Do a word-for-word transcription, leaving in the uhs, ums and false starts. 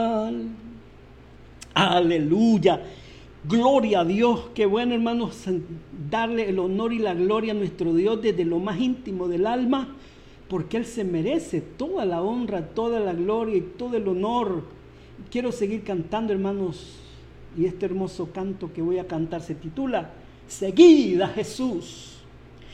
Aleluya. Gloria a Dios. Qué bueno, hermanos, darle el honor y la gloria a nuestro Dios desde lo más íntimo del alma, porque Él se merece toda la honra, toda la gloria y todo el honor. Quiero seguir cantando, hermanos, y este hermoso canto que voy a cantar se titula Seguid a Jesús.